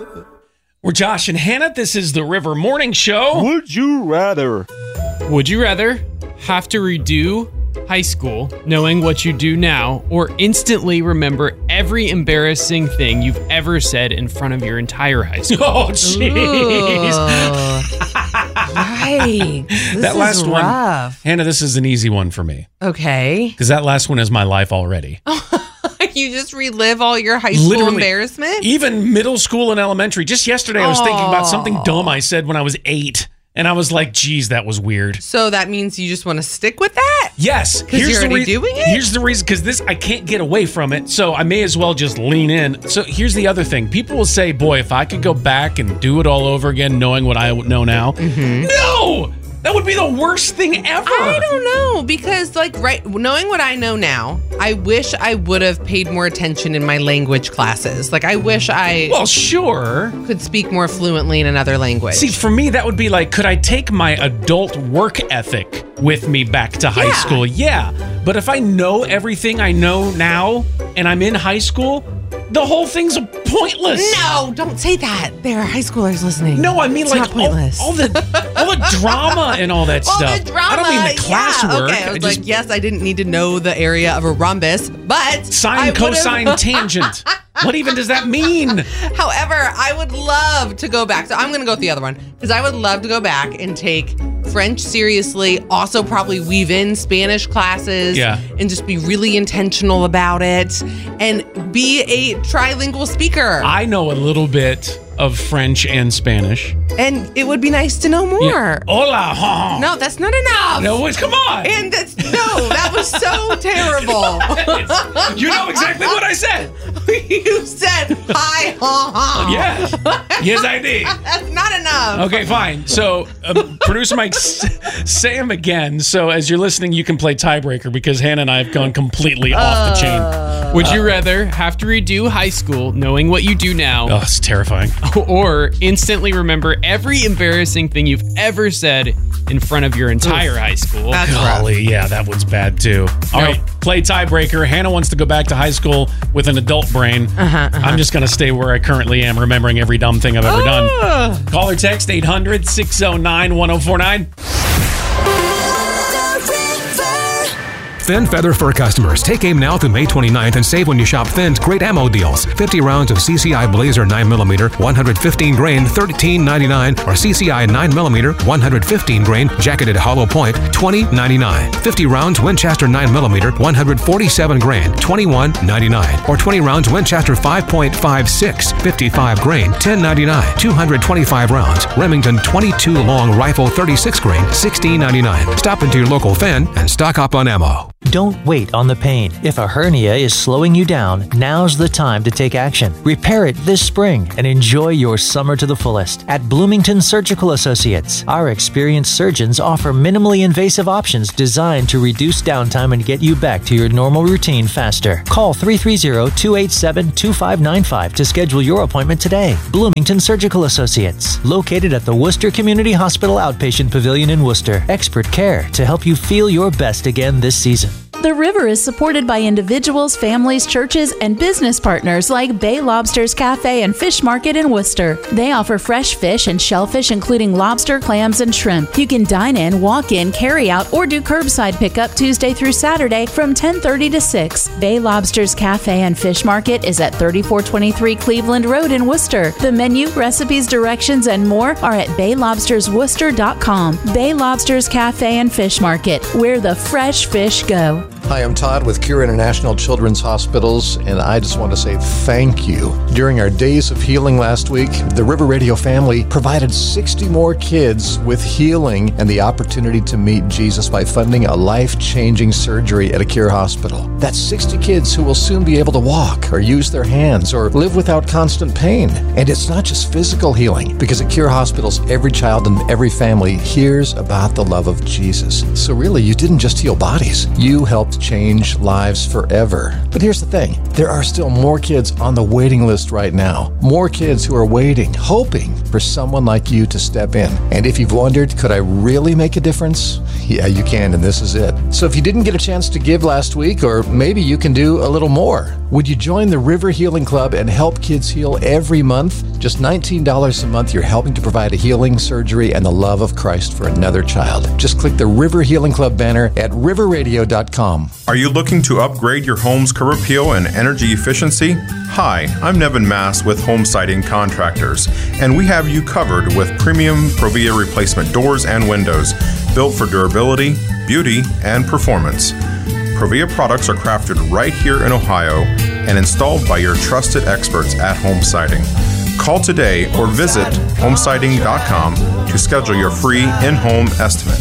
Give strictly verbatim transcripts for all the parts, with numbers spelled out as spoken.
We're Josh and Hannah. This is the River Morning Show. Would you rather? Would you rather have to redo high school knowing what you do now, or instantly remember every embarrassing thing you've ever said in front of your entire high school? Oh, jeez. Right. This That is last one, rough. Hannah, this is an easy one for me. Okay. Because that last one is my life already. You just relive all your high school Literally, embarrassment? Even middle school and elementary. Just yesterday, I was thinking about something Aw. dumb I said when I was eight. And I was like, geez, that was weird. So that means you just want to stick with that? Yes. 'Cause you're the already doing it? Here's the reason, because this, I can't get away from it. So I may as well just lean in. So here's the other thing. People will say, boy, if I could go back and do it all over again, knowing what I know now. Mm-hmm. No! That would be the worst thing ever. I don't know, because like right knowing what I know now, I wish I would have paid more attention in my language classes. Like I wish I Well, sure. could speak more fluently in another language. See, for me, that would be like, could I take my adult work ethic with me back to high Yeah. school? Yeah. But if I know everything I know now and I'm in high school, the whole thing's pointless. No, don't say that. There are high schoolers listening. No, I mean It's like not all, pointless. all the all the drama and all that All stuff. the drama. I don't mean the yeah. classwork. Okay, I was just like, yes, I didn't need to know the area of a rhombus, but sine, I would've- cosine, tangent. What even does that mean? However, I would love to go back. So I'm going to go with the other one because I would love to go back and take French seriously. Also, probably weave in Spanish classes. Yeah. And just be really intentional about it and be a trilingual speaker. I know a little bit of French and Spanish. and it would be nice to know more. Yeah. Hola, ha. No, that's not enough. No, wait, come on. And that's, no, that was so terrible. You know exactly what I said. You said hi, ha, ha. Yeah. Yes, I did. That's not enough. Okay, fine. So, um, producer Mike, s- say him again. So, as you're listening, you can play tiebreaker because Hannah and I have gone completely off the chain. Would you rather have to redo high school knowing what you do now, Oh, it's terrifying. or instantly remember every embarrassing thing you've ever said in front of your entire high school? That's rough. Golly, yeah, that one's bad too. All No. right, play tiebreaker. Hannah wants to go back to high school with an adult brain. Uh-huh, uh-huh. I'm just going to stay where I currently am, remembering every dumb thing I've ever done. Call or text eight hundred, six oh nine, one oh four nine. Finn Feather Fur customers, take aim now through May twenty-ninth and save when you shop Finn's great ammo deals. fifty rounds of C C I Blazer nine millimeter, one hundred fifteen grain, thirteen ninety-nine, or C C I nine millimeter, one hundred fifteen grain, jacketed hollow point, twenty ninety-nine. fifty rounds Winchester nine millimeter, one hundred forty-seven grain, twenty-one ninety-nine, or twenty rounds Winchester five point five six, fifty-five grain, ten ninety-nine. two hundred twenty-five rounds Remington twenty-two long rifle thirty-six grain, sixteen ninety-nine. Stop into your local Finn and stock up on ammo. Don't wait on the pain. If a hernia is slowing you down, now's the time to take action. Repair it this spring and enjoy your summer to the fullest. At Bloomington Surgical Associates, our experienced surgeons offer minimally invasive options designed to reduce downtime and get you back to your normal routine faster. Call three three zero, two eight seven, two five nine five to schedule your appointment today. Bloomington Surgical Associates, located at the Worcester Community Hospital Outpatient Pavilion in Worcester. Expert care to help you feel your best again this season. The River is supported by individuals, families, churches, and business partners like Bay Lobster's Cafe and Fish Market in Worcester. They offer fresh fish and shellfish, including lobster, clams, and shrimp. You can dine in, walk in, carry out, or do curbside pickup Tuesday through Saturday from ten thirty to six. Bay Lobster's Cafe and Fish Market is at thirty-four twenty-three Cleveland Road in Worcester. The menu, recipes, directions, and more are at bay lobsters worcester dot com. Bay Lobster's Cafe and Fish Market, where the fresh fish go. Hi, I'm Todd with Cure International Children's Hospitals, and I just want to say thank you. During our Days of Healing last week, the River Radio family provided sixty more kids with healing and the opportunity to meet Jesus by funding a life-changing surgery at a Cure hospital. That's sixty kids who will soon be able to walk or use their hands or live without constant pain. And it's not just physical healing, because at Cure hospitals, every child and every family hears about the love of Jesus. So really, you didn't just heal bodies, you helped to change lives forever. But here's the thing. There are still more kids on the waiting list right now. More kids who are waiting, hoping for someone like you to step in. And if you've wondered, could I really make a difference? Yeah, you can, and this is it. So if you didn't get a chance to give last week, or maybe you can do a little more, would you join the River Healing Club and help kids heal every month? Just nineteen dollars a month, you're helping to provide a healing, surgery, and the love of Christ for another child. Just click the River Healing Club banner at river radio dot com. Are you looking to upgrade your home's curb appeal and energy efficiency? Hi, I'm Nevin Mass with Home Siding Contractors, and we have you covered with premium Provia replacement doors and windows, built for durability, beauty, and performance. Provia products are crafted right here in Ohio and installed by your trusted experts at Home Siding. Call today or visit home siding dot com to schedule your free in-home estimate.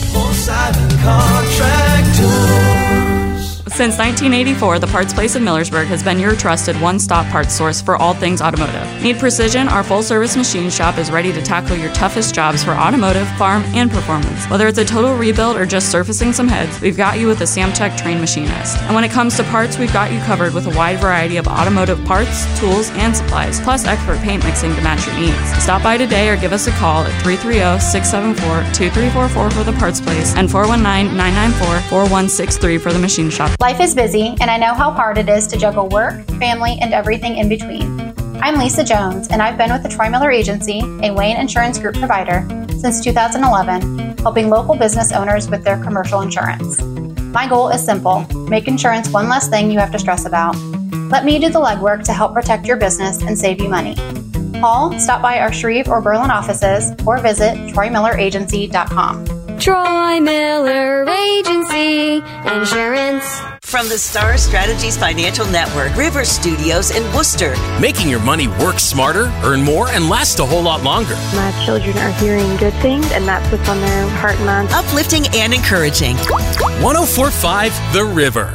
Since nineteen eighty-four, the Parts Place in Millersburg has been your trusted one-stop parts source for all things automotive. Need precision? Our full-service machine shop is ready to tackle your toughest jobs for automotive, farm, and performance. Whether it's a total rebuild or just surfacing some heads, we've got you with a Samtech trained machinist. And when it comes to parts, we've got you covered with a wide variety of automotive parts, tools, and supplies, plus expert paint mixing to match your needs. Stop by today or give us a call at three three zero, six seven four, two three four four for the Parts Place and four one nine, nine nine four, four one six three for the machine shop. Life is busy, and I know how hard it is to juggle work, family, and everything in between. I'm Lisa Jones, and I've been with the Troy Miller Agency, a Wayne Insurance Group provider, since two thousand eleven, helping local business owners with their commercial insurance. My goal is simple: make insurance one less thing you have to stress about. Let me do the legwork to help protect your business and save you money. Call, stop by our Shreve or Berlin offices, or visit troy miller agency dot com. Troy Miller Agency Insurance. From the Star Strategies Financial Network, River Studios in Worcester. Making your money work smarter, earn more, and last a whole lot longer. My children are hearing good things, and that's what's on their heart and mind. Uplifting and encouraging. one oh four point five The River.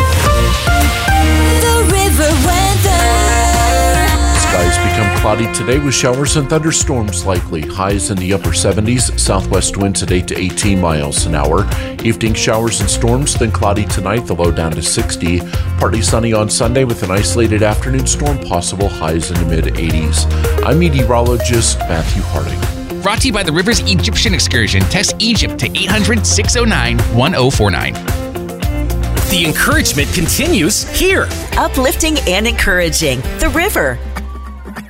The River weather. Skies become cloudy today with showers and thunderstorms likely. Highs in the upper seventies, southwest winds at eight to eighteen miles an hour. Evening showers and storms, then cloudy tonight, the low down to sixty. Partly sunny on Sunday with an isolated afternoon storm possible, highs in the mid eighties. I'm meteorologist Matthew Harding. Brought to you by the Rivers Egyptian Excursion. Text Egypt to eight hundred, six oh nine, one oh four nine. The encouragement continues here. Uplifting and encouraging. The River.